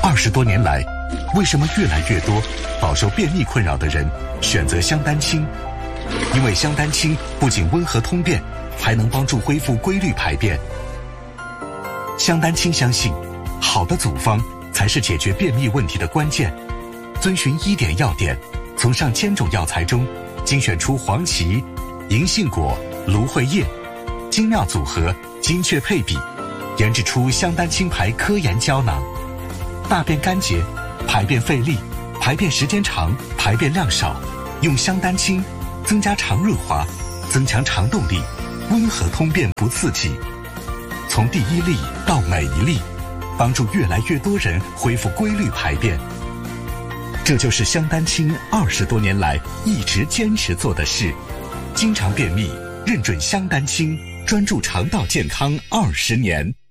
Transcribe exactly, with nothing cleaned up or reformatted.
二十多年来，为什么越来越多饱受便秘困扰的人选择香丹清？因为香丹清不仅温和通便，还能帮助恢复规律排便。香丹清相信，好的组方才是解决便秘问题的关键。遵循医典要点，从上千种药材中精选出黄芪、银杏果、芦荟叶，精妙组合，精确配比，研制出香丹清牌科研胶囊。大便干结、排便费力、排便时间长、排便量少，用香丹清增加肠润滑，增强肠动力，温和通便不刺激。从第一粒到每一粒，帮助越来越多人恢复规律排便。这就是香丹清二十多年来一直坚持做的事。经常便秘，认准香丹清，专注肠道健康二十年。